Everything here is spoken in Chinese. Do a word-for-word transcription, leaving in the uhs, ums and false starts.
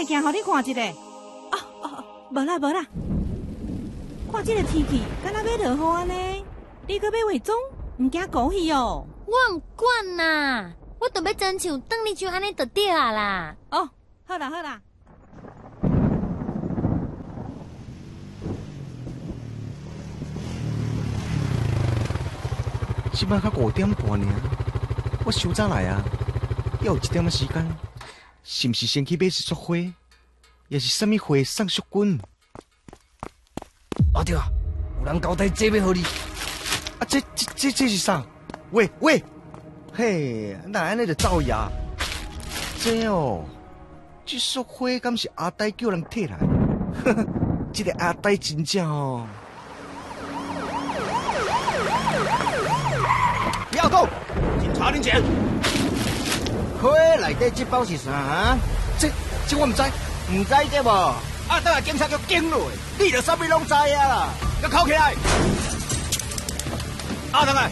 物件，互你看一下。哦哦，无啦无啦，看这个天气，敢若要落雨安尼，你搁要化妆，唔惊狗戏哦？ 我唔管啦，我都要真像当你就安尼就对啊啦。 哦，好啦好啦。 即摆才五点半尔，我伤早来啊，还有一点仔时间，是毋是先去买一束花，也是啥物花送淑君？ 阿弟啊，有人交代这要互你。 啊，这这这这是啥？喂喂，嘿，那安尼就造谣？这哦，这束花敢是阿呆叫人摕来？呵呵，这个阿呆真正哦。 不要动！警察临检。花内底这包是啥啊？ 这这我唔知， 唔知对无？啊，等下警察就惊落，你着啥物拢知啊啦！甲扣起来！阿东啊，